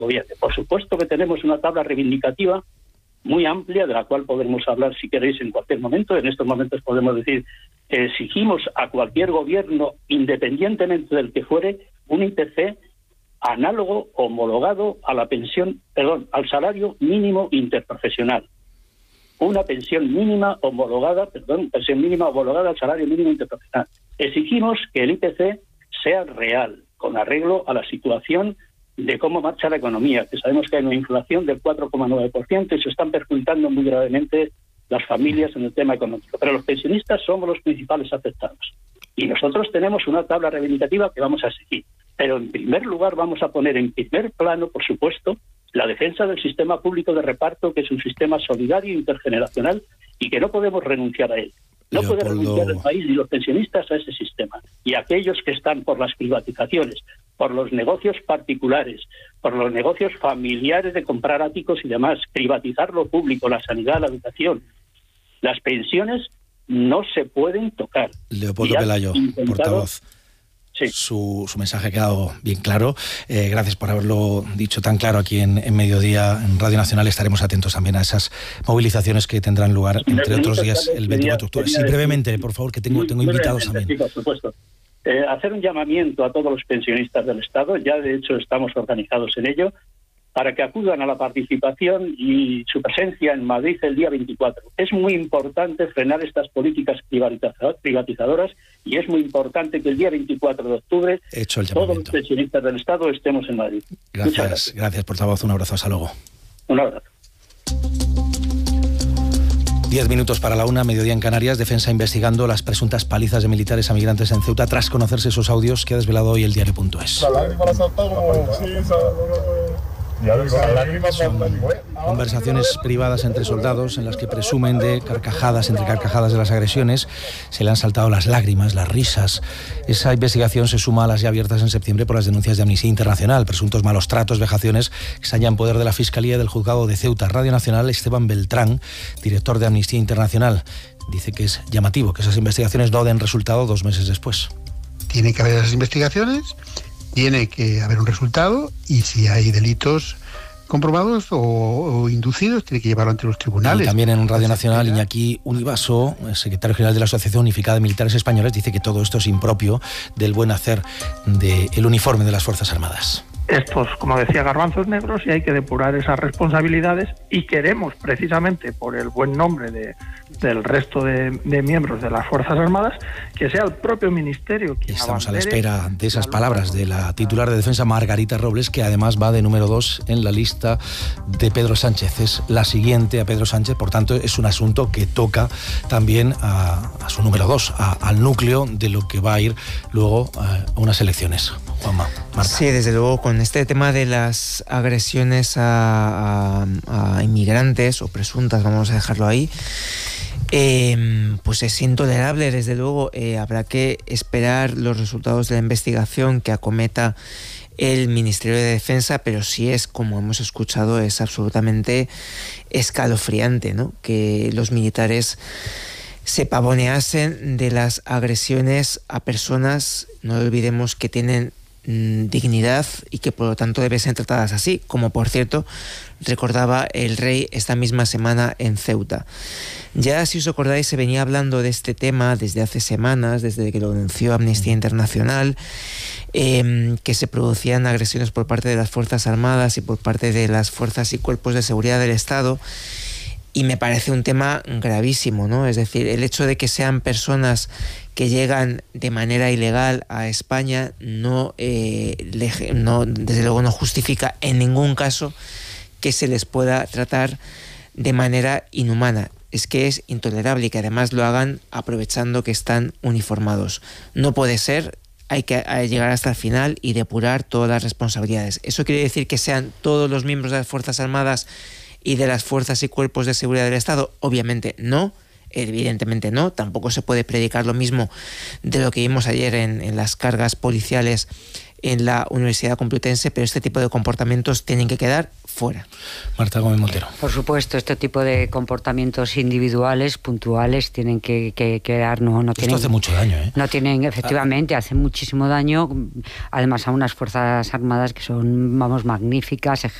gobierne. Por supuesto que tenemos una tabla reivindicativa muy amplia, de la cual podremos hablar si queréis en cualquier momento. En estos momentos podemos decir que exigimos a cualquier gobierno, independientemente del que fuere, un IPC análogo, homologado a la al salario mínimo interprofesional. Una pensión mínima homologada al salario mínimo interprofesional. Exigimos que el IPC sea real, con arreglo a la situación de cómo marcha la economía, que sabemos que hay una inflación del 4,9% y se están perjudicando muy gravemente las familias en el tema económico. Pero los pensionistas somos los principales afectados. Y nosotros tenemos una tabla reivindicativa que vamos a exigir. Pero en primer lugar vamos a poner en primer plano, por supuesto, la defensa del sistema público de reparto, que es un sistema solidario e intergeneracional y que no podemos renunciar a él. No puede renunciar el país y los pensionistas a ese sistema. Y aquellos que están por las privatizaciones, por los negocios particulares, por los negocios familiares de comprar áticos y demás, privatizar lo público, la sanidad, la educación, las pensiones no se pueden tocar. Leopoldo Pelayo, portavoz. Sí. Su mensaje ha quedado bien claro. Gracias por haberlo dicho tan claro aquí en Mediodía, en Radio Nacional. Estaremos atentos también a esas movilizaciones que tendrán lugar, entre otros días, el 24 de octubre. Sí, brevemente, por favor, que tengo invitados también. Sí, por supuesto. Hacer un llamamiento a todos los pensionistas del Estado, ya de hecho estamos organizados en ello, para que acudan a la participación y su presencia en Madrid el día 24. Es muy importante frenar estas políticas privatizadoras y es muy importante que el día 24 de octubre todos los pensionistas del Estado estemos en Madrid. Gracias, portavoz. Un abrazo. Hasta luego. Un abrazo. 10 minutos para la 1, Mediodía en Canarias. Defensa investigando las presuntas palizas de militares a migrantes en Ceuta tras conocerse esos audios que ha desvelado hoy el diario.es. Son conversaciones privadas entre soldados en las que presumen de carcajadas de las agresiones. Se le han saltado las lágrimas, las risas. Esa investigación se suma a las ya abiertas en septiembre por las denuncias de Amnistía Internacional, presuntos malos tratos, vejaciones, que están ya en poder de la Fiscalía y del Juzgado de Ceuta. Radio Nacional, Esteban Beltrán, director de Amnistía Internacional, dice que es llamativo que esas investigaciones no den resultado 2 meses después. Tiene que haber esas investigaciones, tiene que haber un resultado y si hay delitos comprobados o inducidos, tiene que llevarlo ante los tribunales. Y también en Radio Nacional, Iñaki Univaso, secretario general de la Asociación Unificada de Militares Españoles, dice que todo esto es impropio del buen hacer del uniforme de las Fuerzas Armadas. Estos, como decía, garbanzos negros, y hay que depurar esas responsabilidades, y queremos, precisamente por el buen nombre del resto de miembros de las Fuerzas Armadas, que sea el propio Ministerio quien Estamos a la espera de esas palabras de la titular de Defensa, Margarita Robles, que además va de número 2 en la lista de Pedro Sánchez. Es la siguiente a Pedro Sánchez, por tanto es un asunto que toca también a su número 2, al núcleo de lo que va a ir luego a unas elecciones. Juanma, Marta. Sí, desde luego, con este tema de las agresiones a inmigrantes o presuntas, vamos a dejarlo ahí, pues es intolerable, desde luego. Habrá que esperar los resultados de la investigación que acometa el Ministerio de Defensa, pero sí es, como hemos escuchado, es absolutamente escalofriante, ¿no?, que los militares se pavoneasen de las agresiones a personas, no olvidemos, que tienen dignidad y que por lo tanto deben ser tratadas así, como por cierto recordaba el rey esta misma semana en Ceuta. Ya, si os acordáis, se venía hablando de este tema desde hace semanas, desde que lo denunció Amnistía Internacional, que se producían agresiones por parte de las Fuerzas Armadas y por parte de las fuerzas y cuerpos de seguridad del Estado. Y me parece un tema gravísimo, ¿no? Es decir, el hecho de que sean personas que llegan de manera ilegal a España desde luego no justifica en ningún caso que se les pueda tratar de manera inhumana. Es que es intolerable y que además lo hagan aprovechando que están uniformados. No puede ser. Hay que llegar hasta el final y depurar todas las responsabilidades. ¿Eso quiere decir que sean todos los miembros de las Fuerzas Armadas y de las fuerzas y cuerpos de seguridad del Estado? Obviamente no, evidentemente no. Tampoco se puede predicar lo mismo de lo que vimos ayer en las cargas policiales en la Universidad Complutense, pero este tipo de comportamientos tienen que quedar fuera. Marta Gómez Montero. Por supuesto, este tipo de comportamientos individuales, puntuales, tienen que quedar. No Esto tienen, hace mucho daño, ¿eh? No tienen, efectivamente, hace muchísimo daño, además a unas Fuerzas Armadas que son, vamos, magníficas,